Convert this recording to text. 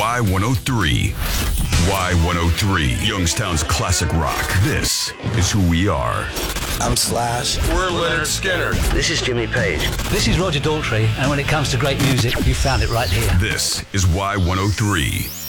Y103. Y103, Youngstown's classic rock. This is who we are. I'm Slash. We're Leonard Skinner. This is Jimmy Page. This is Roger Daltrey, and when it comes to great music, you found it right here. This is Y103.